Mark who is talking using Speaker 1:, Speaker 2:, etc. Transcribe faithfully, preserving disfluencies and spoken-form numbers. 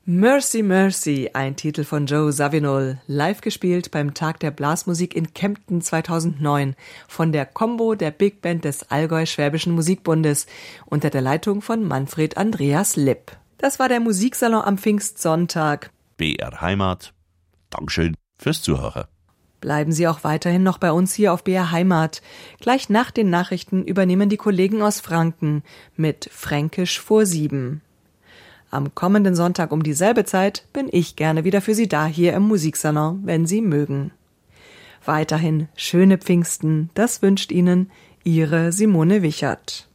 Speaker 1: Mercy Mercy, ein Titel von Joe Zawinul, live gespielt beim Tag der Blasmusik in Kempten zweitausendneun von der Combo der Big Band des Allgäu-Schwäbischen Musikbundes unter der Leitung von Manfred Andreas Lipp. Das war der Musiksalon am Pfingstsonntag.
Speaker 2: B R Heimat, Dankeschön fürs Zuhören.
Speaker 1: Bleiben Sie auch weiterhin noch bei uns hier auf B R Heimat. Gleich nach den Nachrichten übernehmen die Kollegen aus Franken mit Fränkisch vor sieben. Am kommenden Sonntag um dieselbe Zeit bin ich gerne wieder für Sie da hier im Musiksalon, wenn Sie mögen. Weiterhin schöne Pfingsten, das wünscht Ihnen Ihre Simone Wichert.